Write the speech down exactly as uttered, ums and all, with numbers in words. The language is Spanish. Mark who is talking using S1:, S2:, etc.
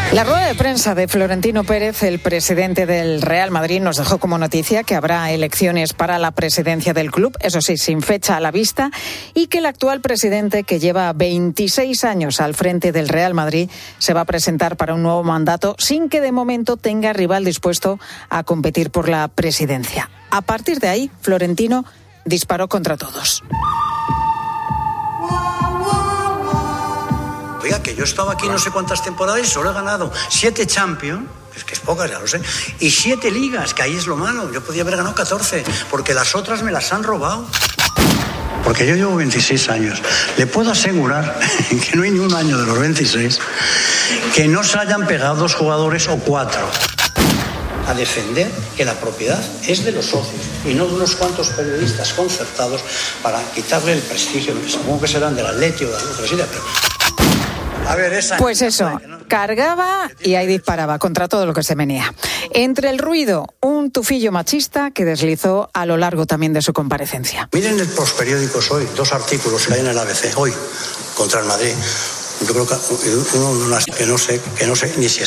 S1: La rueda de prensa de Florentino Pérez, el presidente del Real Madrid, nos dejó como noticia que habrá elecciones para la presidencia del club, eso sí, sin fecha a la vista, y que el actual presidente, que lleva veintiséis años al frente del Real Madrid, se va a presentar para un nuevo mandato sin que de momento tenga rival dispuesto a competir por la presidencia. A partir de ahí, Florentino disparó contra todos.
S2: Oiga, que yo estaba aquí no sé cuántas temporadas y solo he ganado siete Champions, es que es pocas, ya lo sé, y siete ligas, que ahí es lo malo. Yo podía haber ganado catorce, porque las otras me las han robado. Porque yo llevo veintiséis años. Le puedo asegurar que no hay ni un año de los veintiséis que no se hayan pegado dos jugadores o cuatro. A defender que la propiedad es de los socios y no de unos cuantos periodistas concertados para quitarle el prestigio, supongo que serán del Atleti o de la otra, pero... A ver, esa...
S1: Pues eso, cargaba y ahí disparaba contra todo lo que se venía. Entre el ruido, un tufillo machista que deslizó a lo largo también de su comparecencia.
S2: Miren los periódicos hoy, dos artículos que hay en el A B C hoy contra el Madrid. Yo creo que uno que no sé, que no sé ni si